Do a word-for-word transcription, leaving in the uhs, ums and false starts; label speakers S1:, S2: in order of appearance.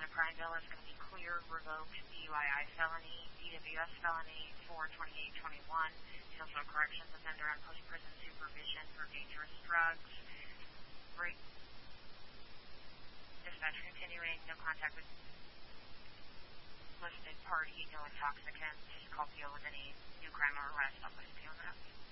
S1: the crime bill is going to be clear, revoked, D U I I felony, D W S felony, four twenty-eight twenty-one. He's also a corrections offender on post-prison supervision for dangerous drugs. Right. Dispatch continuing, no contact with listed party, no intoxicants. Call P O with any new crime or arrest. I'll list you on that.